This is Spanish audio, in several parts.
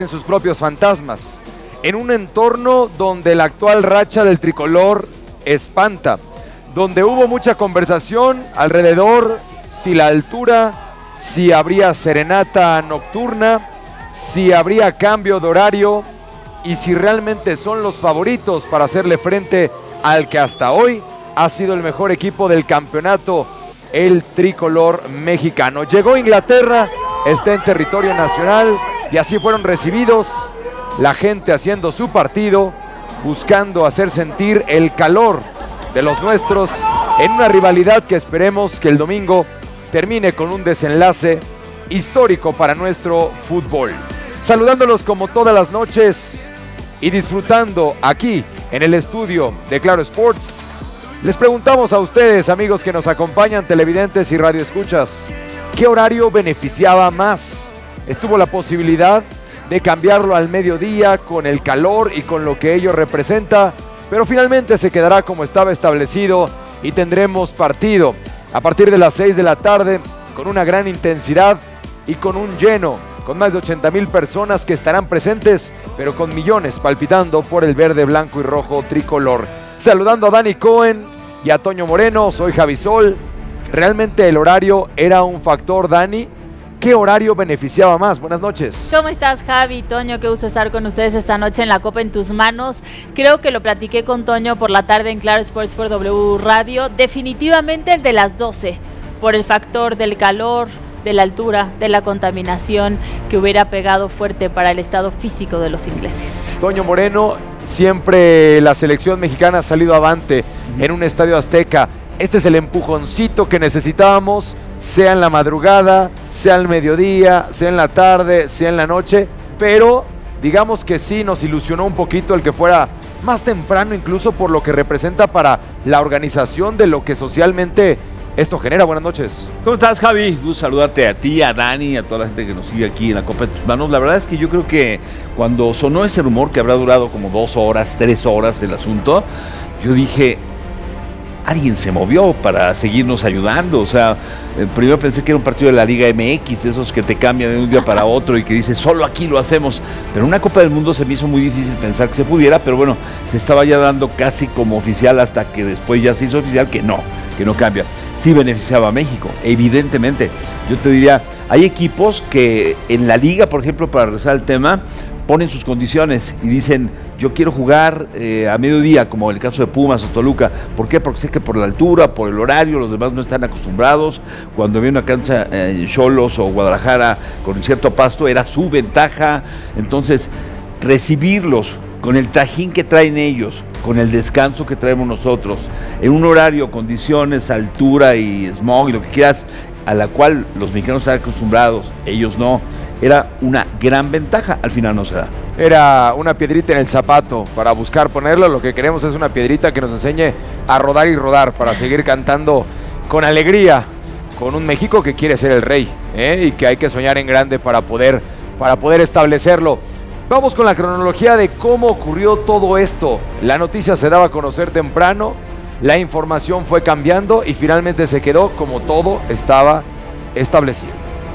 en sus propios fantasmas, en un entorno donde la actual racha del tricolor espanta, donde hubo mucha conversación alrededor si la altura, si habría serenata nocturna, si habría cambio de horario y si realmente son los favoritos para hacerle frente al que hasta hoy ha sido el mejor equipo del campeonato, el tricolor mexicano. Llegó a Inglaterra, está en territorio nacional y así fueron recibidos, la gente haciendo su partido, buscando hacer sentir el calor de los nuestros en una rivalidad que esperemos que el domingo termine con un desenlace histórico para nuestro fútbol. Saludándolos como todas las noches y disfrutando aquí en el estudio de Claro Sports, les preguntamos a ustedes, amigos que nos acompañan, televidentes y radioescuchas, ¿qué horario beneficiaba más? Estuvo la posibilidad de cambiarlo al mediodía con el calor y con lo que ello representa, pero finalmente se quedará como estaba establecido y tendremos partido a partir de las 6 de la tarde con una gran intensidad y con un lleno, con más de 80,000 personas que estarán presentes, pero con millones palpitando por el verde, blanco y rojo tricolor. Saludando a Dani Cohen y a Toño Moreno, soy Javi Sol. ¿Realmente el horario era un factor, Dani? ¿Qué horario beneficiaba más? Buenas noches. ¿Cómo estás, Javi? Toño, qué gusto estar con ustedes esta noche en La Copa en tus manos. Creo que lo platiqué con Toño por la tarde en Claro Sports por W Radio. Definitivamente el de las 12, por el factor del calor, de la altura, de la contaminación que hubiera pegado fuerte para el estado físico de los ingleses. Toño Moreno, siempre la selección mexicana ha salido avante en un estadio azteca. Este es el empujoncito que necesitábamos, sea en la madrugada, sea al mediodía, sea en la tarde, sea en la noche, pero digamos que sí nos ilusionó un poquito el que fuera más temprano, incluso por lo que representa para la organización de lo que socialmente esto genera. Buenas noches. ¿Cómo estás, Javi? Gusto saludarte a ti, a Dani, a toda la gente que nos sigue aquí en La Copa de tus manos. La verdad es que yo creo que cuando sonó ese rumor que habrá durado como 2 horas, 3 horas el asunto, yo dije, alguien se movió para seguirnos ayudando. O sea, primero pensé que era un partido de la Liga MX, esos que te cambian de un día para otro y que dices, solo aquí lo hacemos. Pero una Copa del Mundo se me hizo muy difícil pensar que se pudiera, pero bueno, se estaba ya dando casi como oficial hasta que después ya se hizo oficial que no cambia. Sí beneficiaba a México, evidentemente. Yo te diría, hay equipos que en la liga, por ejemplo, para regresar al tema, ponen sus condiciones y dicen, yo quiero jugar a mediodía, como el caso de Pumas o Toluca. ¿Por qué? Porque sé que por la altura, por el horario, los demás no están acostumbrados. Cuando había una cancha en Xolos o Guadalajara con cierto pasto, era su ventaja. Entonces, recibirlos con el trajín que traen ellos, con el descanso que traemos nosotros, en un horario, condiciones, altura y smog y lo que quieras, a la cual los mexicanos están acostumbrados, ellos no, era una gran ventaja. Al final no se da. Era una piedrita en el zapato para buscar ponerlo. Lo que queremos es una piedrita que nos enseñe a rodar y rodar para seguir cantando con alegría, con un México que quiere ser el rey, y que hay que soñar en grande para poder establecerlo. Vamos con la cronología de cómo ocurrió todo esto. La noticia se daba a conocer temprano, la información fue cambiando y finalmente se quedó como todo estaba establecido.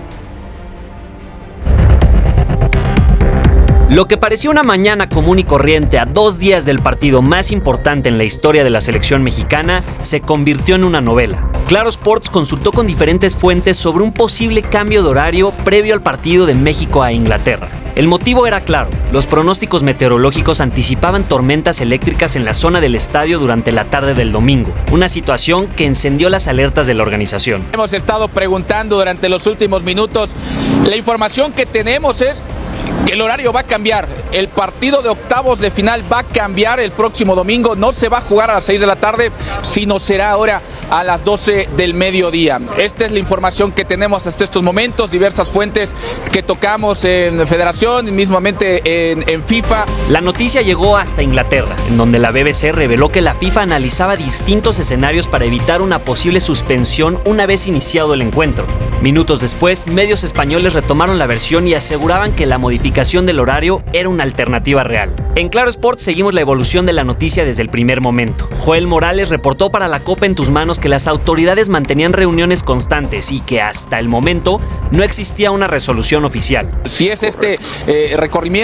Lo que parecía una mañana común y corriente a 2 días del partido más importante en la historia de la selección mexicana se convirtió en una novela. Claro Sports consultó con diferentes fuentes sobre un posible cambio de horario previo al partido de México a Inglaterra. El motivo era claro, los pronósticos meteorológicos anticipaban tormentas eléctricas en la zona del estadio durante la tarde del domingo, una situación que encendió las alertas de la organización. Hemos estado preguntando durante los últimos minutos, la información que tenemos es que el horario va a cambiar, el partido de octavos de final va a cambiar el próximo domingo, no se va a jugar a las 6 de la tarde, sino será ahora a las 12 del mediodía. Esta es la información que tenemos hasta estos momentos, diversas fuentes que tocamos en Federación y mismamente en FIFA. La noticia llegó hasta Inglaterra, en donde la BBC reveló que la FIFA analizaba distintos escenarios para evitar una posible suspensión una vez iniciado el encuentro. Minutos después, medios españoles retomaron la versión y aseguraban que la modificación del horario era una alternativa real. En Claro Sports seguimos la evolución de la noticia desde el primer momento. Joel Morales reportó para La Copa en tus manos que las autoridades mantenían reuniones constantes y que hasta el momento no existía una resolución oficial. Si es este recorrimiento